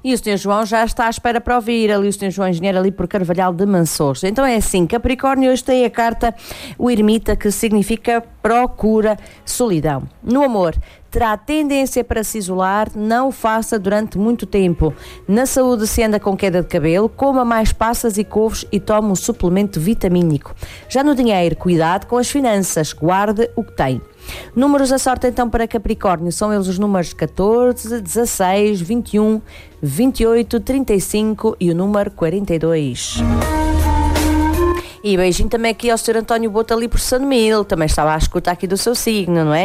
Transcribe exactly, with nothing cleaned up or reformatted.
E o senhor João já está à espera para ouvir, ali o senhor João Engenheiro ali por Carvalhal de Mansores. Então é assim, Capricórnio hoje tem a carta o Ermita, que significa procura solidão. No amor, terá tendência para se isolar, não o faça durante muito tempo. Na saúde, se anda com queda de cabelo, coma mais passas e couves e tome um suplemento vitamínico. Já no dinheiro, cuidado com as finanças, guarde o que tem. Números da sorte então para Capricórnio, são eles os números catorze, dezasseis, vinte e um, vinte e oito, trinta e cinco e o número quarenta e dois. E beijinho também aqui ao senhor António Boto ali por São Mil, também estava à escuta aqui do seu signo, não é?